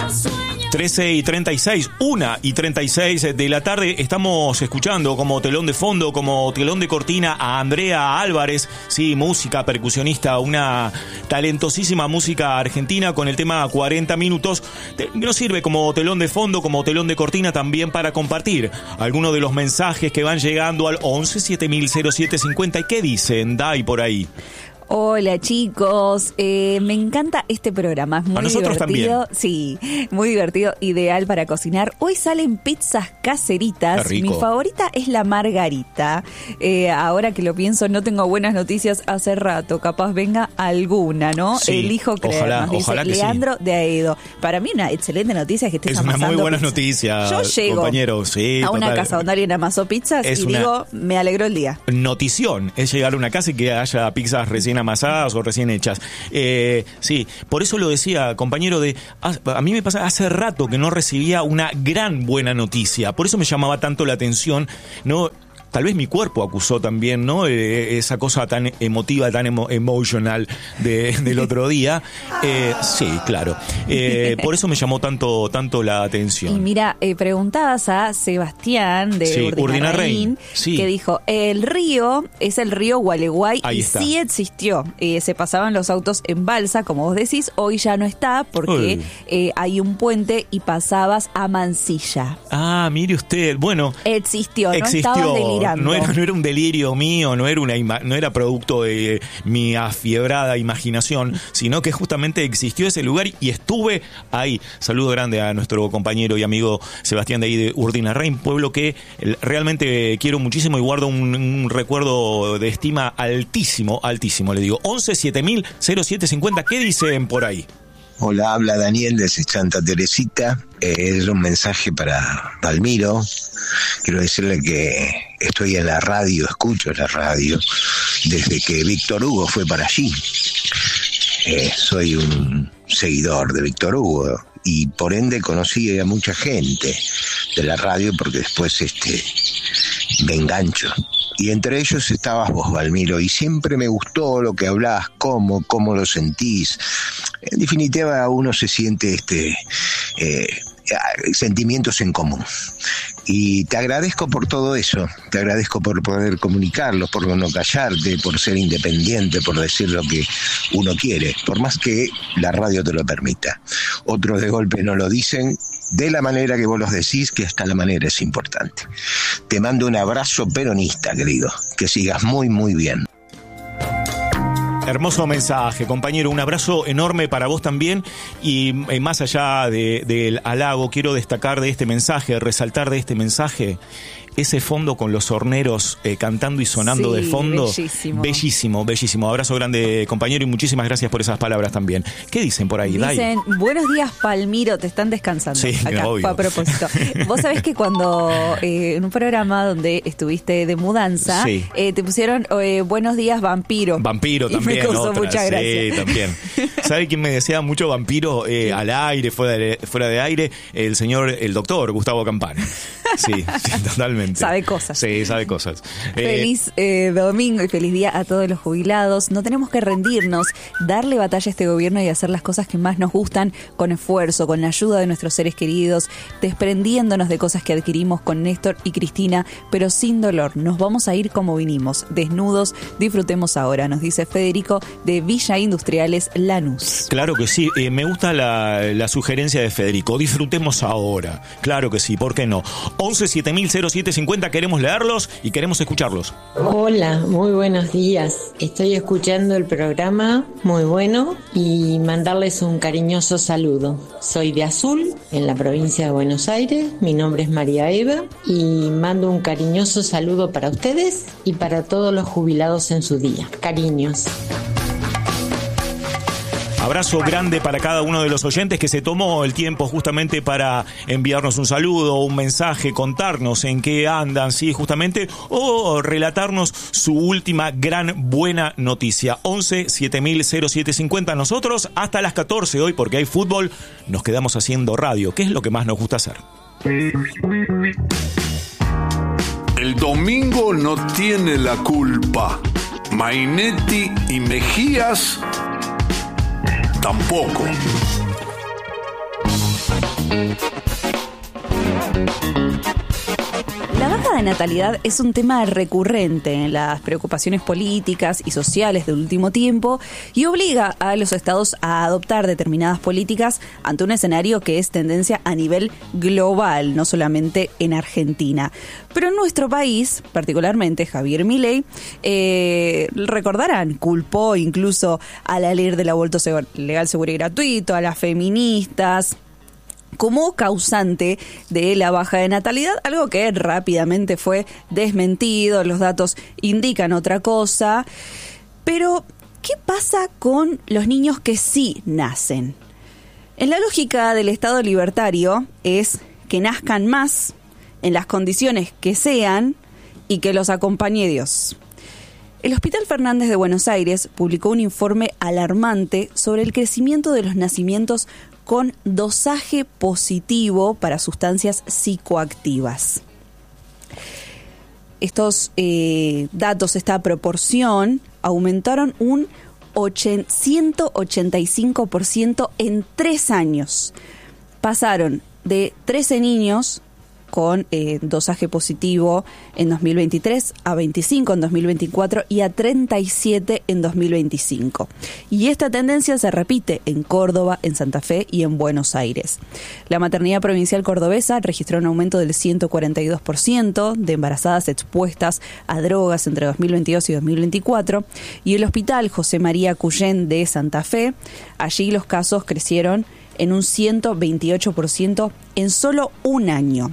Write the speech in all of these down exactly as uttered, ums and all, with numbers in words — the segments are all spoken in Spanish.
trece y treinta y seis, una y treinta y seis de la tarde, estamos escuchando como telón de fondo, como telón de cortina a Andrea Álvarez, sí, música, percusionista, una talentosísima música argentina con el tema cuarenta minutos, que nos sirve como telón de fondo, como telón de cortina también para compartir algunos de los mensajes que van llegando al once siete mil cero siete cincuenta. ¿Y qué dicen, Dai, por ahí? Hola chicos, eh, me encanta este programa, es muy a nosotros divertido, también. Sí, muy divertido, ideal para cocinar. Hoy salen pizzas caseritas, mi favorita es la margarita. Eh, ahora que lo pienso, no tengo buenas noticias hace rato, capaz venga alguna, ¿no? Sí, elijo creer, ojalá, nos dice ojalá que Leandro sí. de Aedo. Para mí una excelente noticia es que estés es amasando una muy buena pizza. noticia. Yo llego compañero, sí, a una total. casa donde alguien amasó pizzas Es y una digo, me alegró el día. Notición es llegar a una casa y que haya pizzas recién amasadas o recién hechas. Eh, sí, por eso lo decía, compañero, de a, a mí me pasa hace rato que no recibía una gran buena noticia. Por eso me llamaba tanto la atención, ¿no? Tal vez mi cuerpo acusó también, ¿no? Eh, esa cosa tan emotiva, tan emo- emotional de, del otro día. Eh, sí, claro. Eh, por eso me llamó tanto, tanto la atención. Y mira, eh, preguntabas a Sebastián de sí, Urdinarraín, sí. que dijo, el río es el río Gualeguay. Ahí y está. Sí existió. Eh, se pasaban los autos en balsa, como vos decís, hoy ya no está porque eh, hay un puente y pasabas a Mansilla. Ah, mire usted, bueno. Existió, no existió. estabas delirando. No era, no era un delirio mío, no era, una ima- no era producto de mi afiebrada imaginación, sino que justamente existió ese lugar y estuve ahí. Saludo grande a nuestro compañero y amigo Sebastián de ahí de Urdinarraín, pueblo que realmente quiero muchísimo y guardo un, un recuerdo de estima altísimo, altísimo, le digo. once siete mil cero siete cincuenta, ¿qué dicen por ahí? Hola, habla Daniel desde Santa Teresita. Eh, es un mensaje para Palmiro. Quiero decirle que estoy en la radio, escucho la radio desde que Víctor Hugo fue para allí. Eh, soy un seguidor de Víctor Hugo y por ende conocí a mucha gente de la radio porque después este me engancho. Y entre ellos estabas vos, Palmiro, y siempre me gustó lo que hablás, cómo, cómo lo sentís. En definitiva, uno se siente este eh, sentimientos en común. Y te agradezco por todo eso, te agradezco por poder comunicarlos, por no callarte, por ser independiente, por decir lo que uno quiere, por más que la radio te lo permita. Otros de golpe no lo dicen de la manera que vos los decís, que hasta la manera es importante. Te mando un abrazo peronista, querido, que sigas muy muy bien. Hermoso mensaje, compañero, un abrazo enorme para vos también y eh, más allá de, del halago, quiero destacar de este mensaje, resaltar de este mensaje ese fondo con los horneros eh, cantando y sonando sí, de fondo. Bellísimo. Bellísimo, bellísimo. Abrazo grande, compañero, y muchísimas gracias por esas palabras también. ¿Qué dicen por ahí, Dai? Dicen, buenos días, Palmiro, te están descansando. Sí, acá, obvio. fue a propósito. Vos sabés que cuando eh, en un programa donde estuviste de mudanza, sí. eh, te pusieron eh, buenos días, vampiro. Vampiro también. Y me causó otra. mucha gracia. Sí, también. ¿Sabe quién me decía mucho vampiro eh, al aire, fuera de, fuera de aire? El señor, el doctor Gustavo Campana. Sí, sí, totalmente. Sabe cosas. Sí, sabe cosas. Feliz eh, domingo y feliz día a todos los jubilados. No tenemos que rendirnos, darle batalla a este gobierno y hacer las cosas que más nos gustan con esfuerzo, con la ayuda de nuestros seres queridos, desprendiéndonos de cosas que adquirimos con Néstor y Cristina, pero sin dolor. Nos vamos a ir como vinimos, desnudos. Disfrutemos ahora, nos dice Federico de Villa Industriales Lanús. Claro que sí, eh, me gusta la, la sugerencia de Federico. Disfrutemos ahora. Claro que sí, ¿por qué no? once siete mil cero siete cincuenta, queremos leerlos y queremos escucharlos. Hola, muy buenos días. Estoy escuchando el programa, muy bueno, y mandarles un cariñoso saludo. Soy de Azul, en la provincia de Buenos Aires. Mi nombre es María Eva y mando un cariñoso saludo para ustedes y para todos los jubilados en su día. Cariños. Abrazo grande para cada uno de los oyentes que se tomó el tiempo justamente para enviarnos un saludo, un mensaje, contarnos en qué andan, sí, justamente, o relatarnos su última gran buena noticia. once siete mil cero siete cincuenta. Nosotros hasta las catorce hoy, porque hay fútbol, nos quedamos haciendo radio, que es lo que más nos gusta hacer. El domingo no tiene la culpa. Mainetti y Mejías tampoco. La baja de natalidad es un tema recurrente en las preocupaciones políticas y sociales del último tiempo y obliga a los estados a adoptar determinadas políticas ante un escenario que es tendencia a nivel global, no solamente en Argentina. Pero en nuestro país, particularmente Javier Milei, eh, recordarán, culpó incluso a la ley del aborto legal, seguro y gratuito, a las feministas, como causante de la baja de natalidad, algo que rápidamente fue desmentido, los datos indican otra cosa. Pero, ¿qué pasa con los niños que sí nacen? En la lógica del Estado libertario es que nazcan más, en las condiciones que sean, y que los acompañe Dios. El Hospital Fernández de Buenos Aires publicó un informe alarmante sobre el crecimiento de los nacimientos con dosaje positivo para sustancias psicoactivas. Estos eh, datos, esta proporción, aumentaron un ciento ochenta y cinco por ciento en tres años. Pasaron de trece niños con eh, dosaje positivo en dos mil veintitrés a veinticinco en dos mil veinticuatro y a treinta y siete en dos mil veinticinco. Y esta tendencia se repite en Córdoba, en Santa Fe y en Buenos Aires. La maternidad provincial cordobesa registró un aumento del ciento cuarenta y dos por ciento de embarazadas expuestas a drogas entre dos mil veintidós y dos mil veinticuatro, y el Hospital José María Cuyén de Santa Fe, allí los casos crecieron en un ciento veintiocho por ciento en solo un año.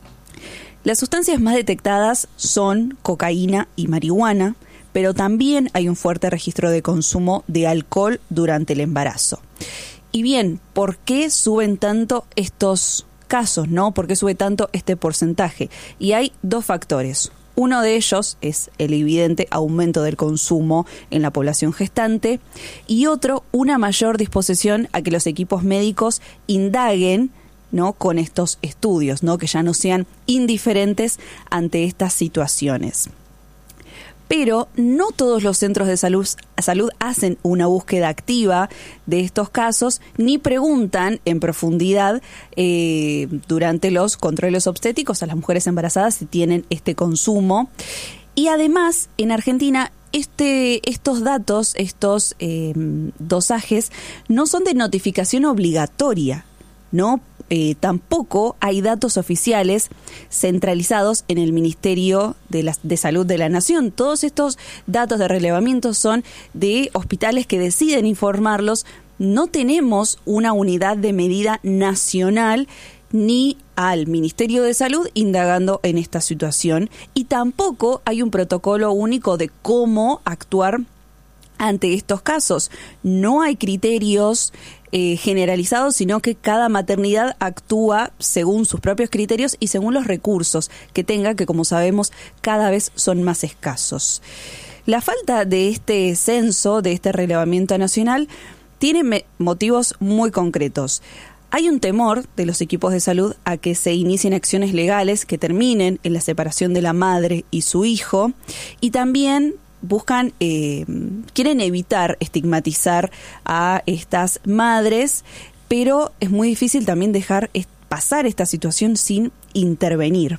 Las sustancias más detectadas son cocaína y marihuana, pero también hay un fuerte registro de consumo de alcohol durante el embarazo. Y bien, ¿por qué suben tanto estos casos, no? ¿Por qué sube tanto este porcentaje? Y hay dos factores. Uno de ellos es el evidente aumento del consumo en la población gestante y otro, una mayor disposición a que los equipos médicos indaguen, ¿no?, con estos estudios, ¿no?, que ya no sean indiferentes ante estas situaciones. Pero no todos los centros de salud, salud hacen una búsqueda activa de estos casos ni preguntan en profundidad eh, durante los controles obstétricos a las mujeres embarazadas si tienen este consumo. Y además, en Argentina, este, estos datos, estos eh, dosajes, no son de notificación obligatoria, ¿no? Eh, tampoco hay datos oficiales centralizados en el Ministerio de, la, de Salud de la Nación. Todos estos datos de relevamiento son de hospitales que deciden informarlos. No tenemos una unidad de medida nacional ni al Ministerio de Salud indagando en esta situación. Y tampoco hay un protocolo único de cómo actuar ante estos casos. No hay criterios eh, generalizados, sino que cada maternidad actúa según sus propios criterios y según los recursos que tenga, que como sabemos cada vez son más escasos. La falta de este censo, de este relevamiento nacional, tiene me- motivos muy concretos. Hay un temor de los equipos de salud a que se inicien acciones legales que terminen en la separación de la madre y su hijo, y también buscan, eh, quieren evitar estigmatizar a estas madres, pero es muy difícil también dejar pasar esta situación sin intervenir.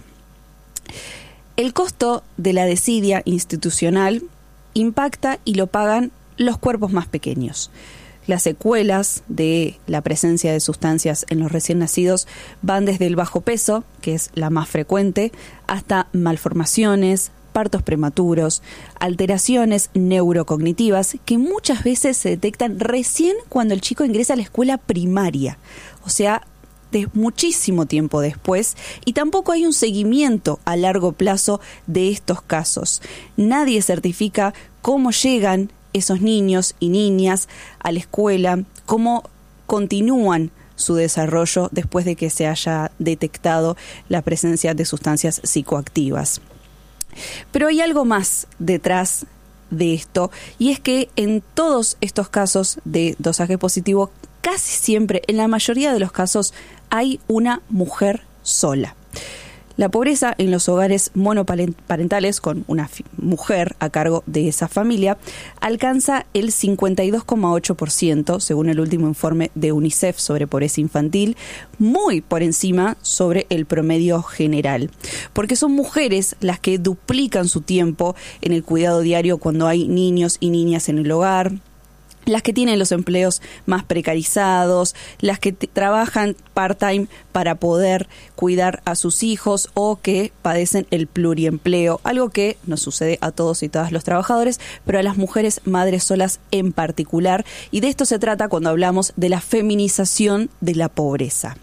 El costo de la desidia institucional impacta y lo pagan los cuerpos más pequeños. Las secuelas de la presencia de sustancias en los recién nacidos van desde el bajo peso, que es la más frecuente, hasta malformaciones, partos prematuros, alteraciones neurocognitivas que muchas veces se detectan recién cuando el chico ingresa a la escuela primaria, o sea, de muchísimo tiempo después, y tampoco hay un seguimiento a largo plazo de estos casos. Nadie certifica cómo llegan esos niños y niñas a la escuela, cómo continúan su desarrollo después de que se haya detectado la presencia de sustancias psicoactivas. Pero hay algo más detrás de esto, y es que en todos estos casos de dosaje positivo, casi siempre, en la mayoría de los casos, hay una mujer sola. La pobreza en los hogares monoparentales con una fi- mujer a cargo de esa familia alcanza el cincuenta y dos coma ocho por ciento, según el último informe de UNICEF sobre pobreza infantil, muy por encima sobre el promedio general. Porque son mujeres las que duplican su tiempo en el cuidado diario cuando hay niños y niñas en el hogar, las que tienen los empleos más precarizados, las que t- trabajan part-time para poder cuidar a sus hijos o que padecen el pluriempleo, algo que nos sucede a todos y todas los trabajadores, pero a las mujeres madres solas en particular. Y de esto se trata cuando hablamos de la feminización de la pobreza.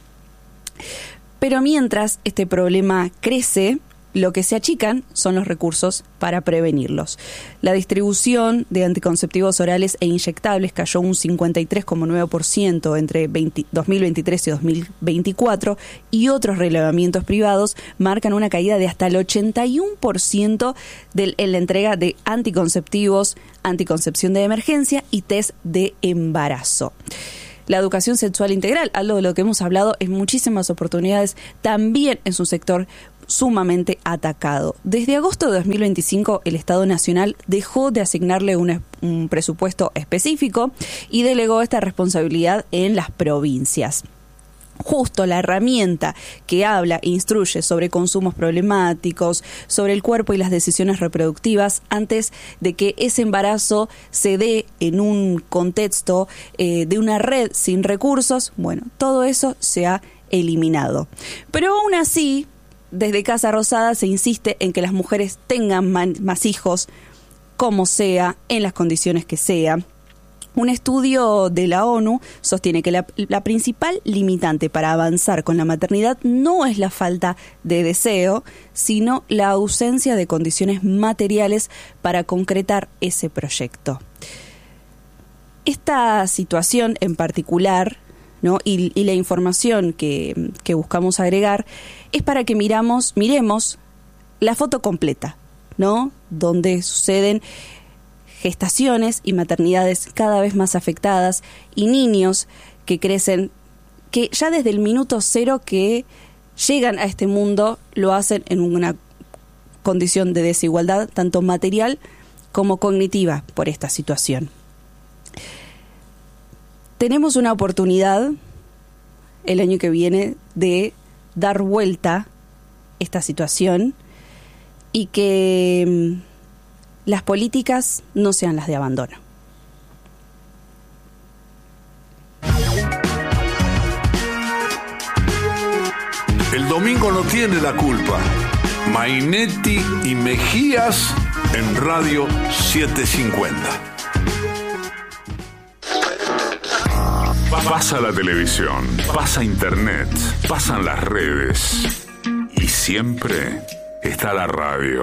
Pero mientras este problema crece, lo que se achican son los recursos para prevenirlos. La distribución de anticonceptivos orales e inyectables cayó un cincuenta y tres coma nueve por ciento entre veinte, dos mil veintitrés y dos mil veinticuatro y otros relevamientos privados marcan una caída de hasta el ochenta y uno por ciento de, en la entrega de anticonceptivos, anticoncepción de emergencia y test de embarazo. La educación sexual integral, algo de lo que hemos hablado en muchísimas oportunidades, también es un sector sumamente atacado. Desde agosto de dos mil veinticinco, el Estado Nacional dejó de asignarle un, un presupuesto específico y delegó esta responsabilidad en las provincias. Justo la herramienta que habla e instruye sobre consumos problemáticos, sobre el cuerpo y las decisiones reproductivas antes de que ese embarazo se dé en un contexto eh, de una red sin recursos, bueno, todo eso se ha eliminado. Pero aún así, desde Casa Rosada se insiste en que las mujeres tengan man, más hijos, como sea, en las condiciones que sea. Un estudio de la ONU sostiene que la, la principal limitante para avanzar con la maternidad no es la falta de deseo, sino la ausencia de condiciones materiales para concretar ese proyecto. Esta situación en particular, ¿no? y, y la información que, que buscamos agregar es para que miramos, miremos la foto completa, ¿no? Donde suceden gestaciones y maternidades cada vez más afectadas y niños que crecen, que ya desde el minuto cero que llegan a este mundo lo hacen en una condición de desigualdad tanto material como cognitiva por esta situación. Tenemos una oportunidad el año que viene de dar vuelta esta situación y que las políticas no sean las de abandono. El domingo no tiene la culpa. Mainetti y Mejías en Radio setecientos cincuenta. Pasa la televisión, pasa internet, pasan las redes y siempre está la radio.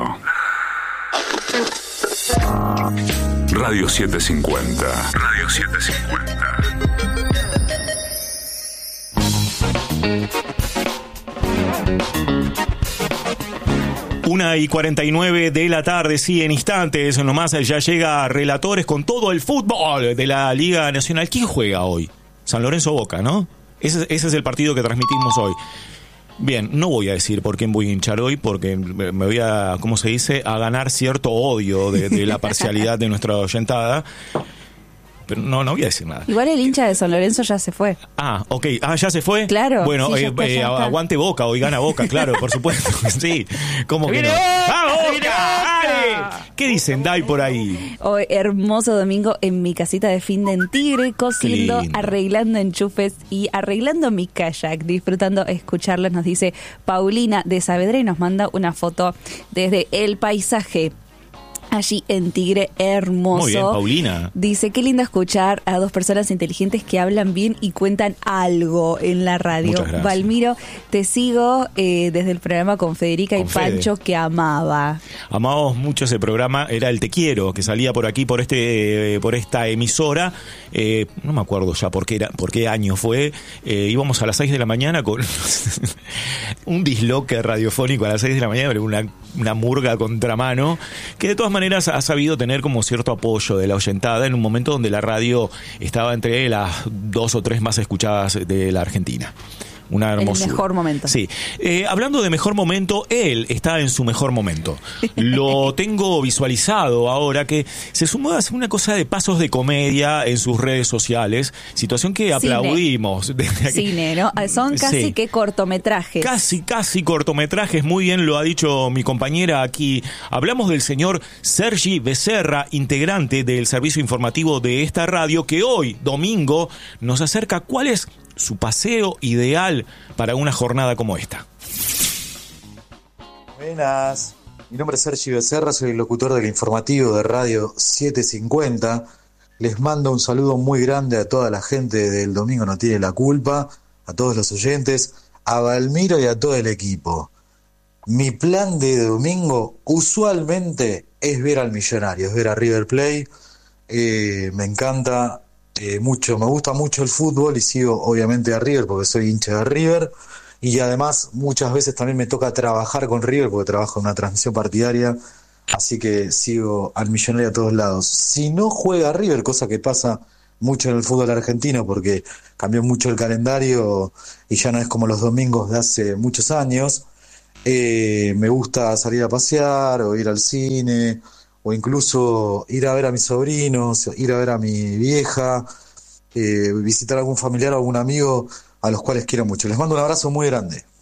Radio setecientos cincuenta. Radio setecientos cincuenta. Una y cuarenta y nueve de la tarde, sí, en instantes nomás ya llega Relatores con todo el fútbol de la Liga Nacional. ¿Quién juega hoy? San Lorenzo Boca, ¿no? Ese, ese es el partido que transmitimos hoy. Bien, no voy a decir por quién voy a hinchar hoy, porque me voy a, ¿cómo se dice?, a ganar cierto odio de, de la parcialidad de nuestra oyentada. Pero no, no voy a decir nada. Igual el hincha de San Lorenzo ya se fue. Ah, ok. Ah, ¿ya se fue? Claro. Bueno, sí, eh, está, eh, aguante Boca, hoy gana Boca, claro, por supuesto. Sí. ¿Cómo que no? ¡Ah, Boca! ¡Ale! ¿Qué dicen, Dai, por ahí? Hoy, hermoso domingo en mi casita de fin de en Tigre, cosiendo, arreglando enchufes y arreglando mi kayak, disfrutando escucharlos. Nos dice Paulina de Saavedra y nos manda una foto desde el paisaje allí en Tigre, hermoso. Muy bien, Paulina. Dice, qué lindo escuchar a dos personas inteligentes que hablan bien y cuentan algo en la radio. Muchas gracias. Valmiro, te sigo eh, desde el programa con Federica con y Pancho, Fede. Que amaba. Amábamos mucho ese programa, era el Te Quiero, que salía por aquí, por este, por esta emisora. Eh, no me acuerdo ya por qué era, por qué año fue. Eh, íbamos a las seis de la mañana con un disloque radiofónico a las seis de la mañana, una, una murga a contramano, que de todas maneras ha sabido tener como cierto apoyo de la oyentada en un momento donde la radio estaba entre las dos o tres más escuchadas de la Argentina. Una hermosura. El mejor momento. Sí. Eh, hablando de mejor momento, él está en su mejor momento. Lo tengo visualizado ahora, que se sumó a hacer una cosa de pasos de comedia en sus redes sociales, situación que aplaudimos. Cine, ¿no? Son casi sí. que cortometrajes. Casi, casi cortometrajes, muy bien lo ha dicho mi compañera aquí. Hablamos del señor Sergi Becerra, integrante del servicio informativo de esta radio, que hoy, domingo, nos acerca cuál es su paseo ideal para una jornada como esta. Buenas, mi nombre es Sergi Becerra, soy el locutor del informativo de Radio setecientos cincuenta. Les mando un saludo muy grande a toda la gente del Domingo No Tiene la Culpa, a todos los oyentes, a Valmiro y a todo el equipo. Mi plan de domingo usualmente es ver al Millonario, es ver a River Plate. Eh, me encanta eh, mucho, me gusta mucho el fútbol y sigo obviamente a River porque soy hincha de River. Y además muchas veces también me toca trabajar con River porque trabajo en una transmisión partidaria, así que sigo al Millonario a todos lados. Si no juega River, cosa que pasa mucho en el fútbol argentino porque cambió mucho el calendario y ya no es como los domingos de hace muchos años, eh, me gusta salir a pasear o ir al cine o incluso ir a ver a mis sobrinos, ir a ver a mi vieja, eh, visitar a algún familiar o algún amigo a los cuales quiero mucho. Les mando un abrazo muy grande.